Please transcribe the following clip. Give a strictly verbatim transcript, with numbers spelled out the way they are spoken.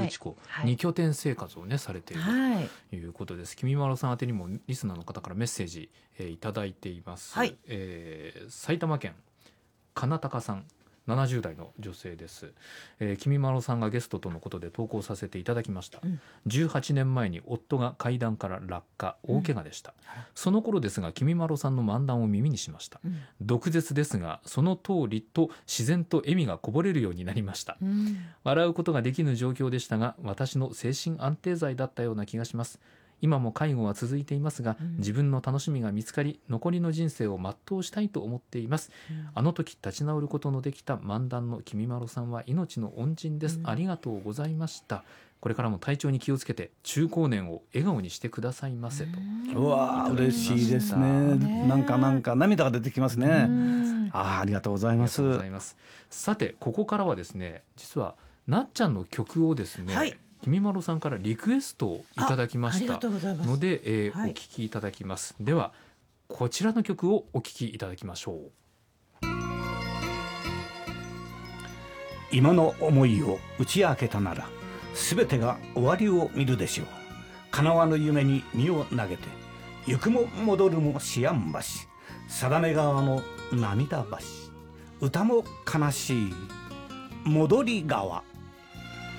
河内湖、 はい、 に拠点生活をねされているということです。きみまろさん宛てにもリスナーの方からメッセージ、えー、いただいています、はいえー、埼玉県金高さん、ななじゅう代の女性です。えー、きみまろさんがゲストとのことで投稿させていただきました、うん、じゅうはちねんまえに夫が階段から落下、大怪我でした、うん、その頃ですがきみまろさんの漫談を耳にしました、うん、毒舌ですがその通りと自然と笑みがこぼれるようになりました、うん、笑うことができぬ状況でしたが私の精神安定剤だったような気がします。今も介護は続いていますが、うん、自分の楽しみが見つかり残りの人生を全うしたいと思っています、うん、あの時立ち直ることのできた漫談のきみまろさんは命の恩人です、うん、ありがとうございました。これからも体調に気をつけて中高年を笑顔にしてくださいませと。 うわ嬉しいですね。なんかなんか涙が出てきますね。あ, ありがとうございます。 ありがとうございます。さてここからはですね、実はなっちゃんの曲をですね、はい、きみまろさんからリクエストをいただきましたので、えーはい、お聴きいただきます。ではこちらの曲をお聴きいただきましょう。 今の思いを打ち明けたなら全てが終わりを見るでしょう。叶わぬ夢に身を投げて行くも戻るも思案橋、定め川の涙橋、歌も悲しい戻り川。